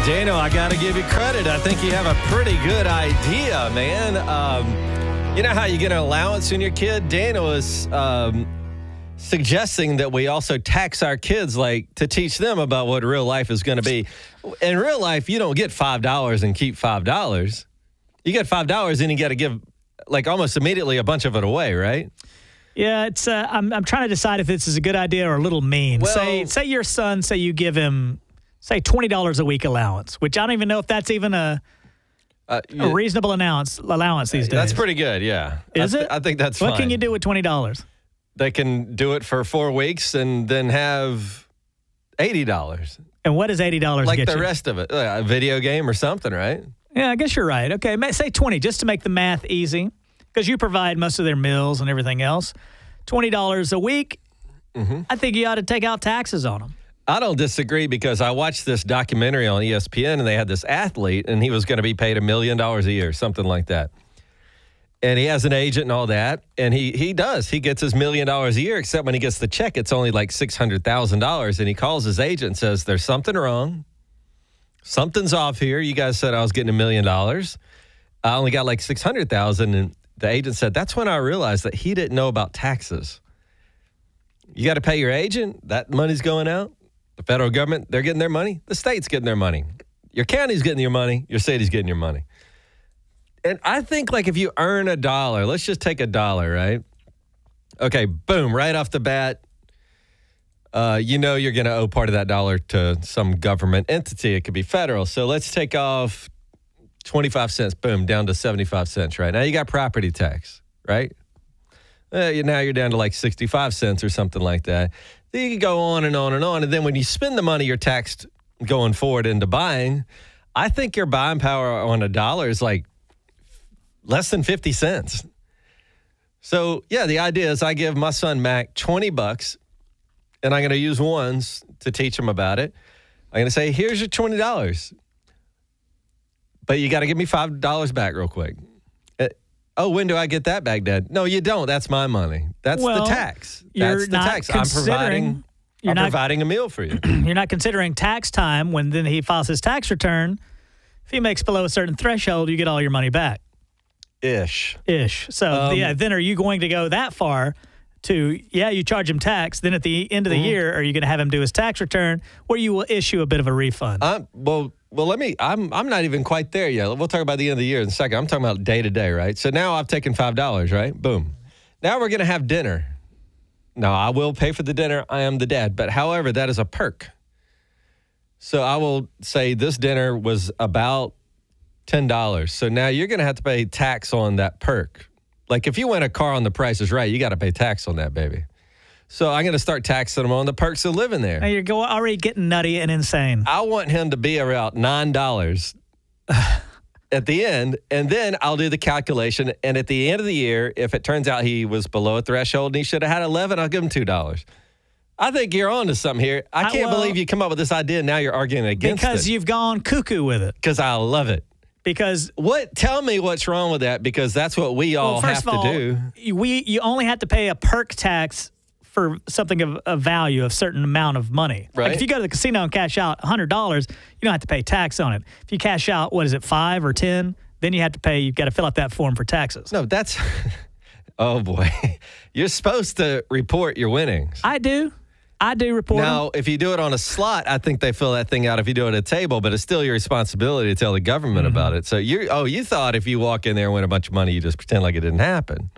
Dano, I got to give you credit. I think you have a pretty good idea, man. You know how you get an allowance when you're a kid? Dano is suggesting that we also tax our kids, like to teach them about what real life is going to be. In real life, you don't get $5 and keep $5. You get $5 and you got to give like almost immediately a bunch of it away, right? Yeah, it's. I'm trying to decide if this is a good idea or a little mean. Well, say your son, say you give him, say $20 a week allowance, which I don't even know if that's even a reasonable allowance these days. That's pretty good, yeah. Is it? I think that's fine. What can you do with $20? They can do it for 4 weeks and then have $80. And what does $80 like get you? Like the rest of it, a video game or something, right? Yeah, I guess you're right. Okay, say 20 just to make the math easy, because you provide most of their meals and everything else. $20 a week, I think you ought to take out taxes on them. I don't disagree, because I watched this documentary on ESPN, and they had this athlete, and he was going to be paid $1 million a year, something like that. And he has an agent and all that, and he does. He gets his $1 million a year, except when he gets the check, it's only like $600,000, and he calls his agent and says, there's something wrong. Something's off here. You guys said I was getting $1 million. I only got like $600,000, and the agent said, that's when I realized that he didn't know about taxes. You got to pay your agent. That money's going out. The federal government, they're getting their money. The state's getting their money. Your county's getting your money. Your city's getting your money. And I think, like, if you earn $1, let's just take $1, right? Okay, boom, right off the bat, you know you're going to owe part of that dollar to some government entity. It could be federal. So let's take off 25 cents, boom, down to 75 cents, right? Now you got property tax, right? Now you're down to like 65 cents or something like that. Then you can go on and on and on. And then when you spend the money you're taxed going forward into buying, I think your buying power on $1 is like less than 50 cents. So, yeah, the idea is I give my son Mac $20, and I'm going to use ones to teach him about it. I'm going to say, here's your $20. But you got to give me $5 back real quick. Oh, when do I get that back, Dad? No, you don't. That's my money. That's the tax. That's the tax. I'm providing a meal for you. You're not considering tax time when then he files his tax return. If he makes below a certain threshold, you get all your money back. Ish. So, then are you going to go that far to, you charge him tax, then at the end of the year, are you going to have him do his tax return, or you will issue a bit of a refund? I'm not even quite there yet. We'll talk about the end of the year in a second. I'm talking about day to day, right? So now I've taken $5, right? Boom. Now we're going to have dinner. Now, I will pay for the dinner. I am the dad. But however, that is a perk. So I will say this dinner was about $10. So now you're going to have to pay tax on that perk. Like if you win a car on The Price is Right, you got to pay tax on that, baby. So I'm going to start taxing him on the perks of living there. Now you're already getting nutty and insane. I want him to be around $9 at the end, and then I'll do the calculation. And at the end of the year, if it turns out he was below a threshold and he should have had 11, I'll give him $2. I think you're on to something here. I can't believe you come up with this idea and now you're arguing against it. Because you've gone cuckoo with it. Because I love it. Because tell me what's wrong with that, because that's what we all have to do. You only have to pay a perk tax for something of value, a certain amount of money. Right. Like if you go to the casino and cash out $100, you don't have to pay tax on it. If you cash out, what is it, 5 or 10, then you've got to fill out that form for taxes. No, that's, oh boy. You're supposed to report your winnings. I do report Now, them. if you do it on a slot, I think they fill that thing out if you do it at a table, but it's still your responsibility to tell the government about it. So you thought if you walk in there and win a bunch of money, you just pretend like it didn't happen.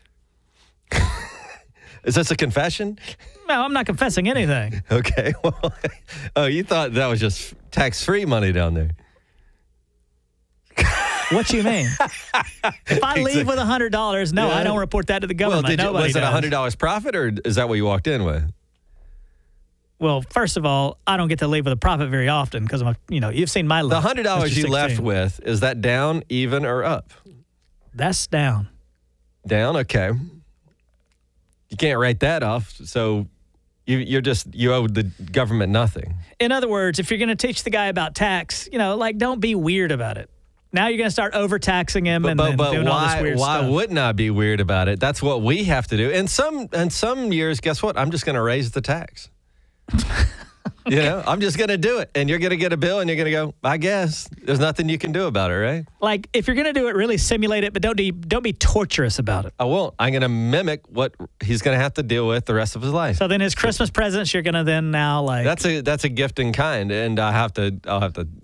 Is this a confession? No, I'm not confessing anything. Okay. Well, you thought that was just tax-free money down there. What you mean? If I leave with $100, no, I don't report that to the government. Well, was it $100 profit, or is that what you walked in with? Well, first of all, I don't get to leave with a profit very often because you've seen my life. The $100 you left with, is that down, even, or up? That's down. Down? Okay. You can't write that off, so you owe the government nothing. In other words, if you're going to teach the guy about tax, don't be weird about it. Now you're going to start overtaxing him and doing all this weird stuff. Why wouldn't I be weird about it? That's what we have to do. And some years, guess what? I'm just going to raise the tax. You know, I'm just going to do it. And you're going to get a bill and you're going to go, I guess. There's nothing you can do about it, right? Like, if you're going to do it, really simulate it, but don't be torturous about it. I won't. I'm going to mimic what he's going to have to deal with the rest of his life. So then his Christmas presents, you're going to then now like... That's a gift in kind. And I'll have to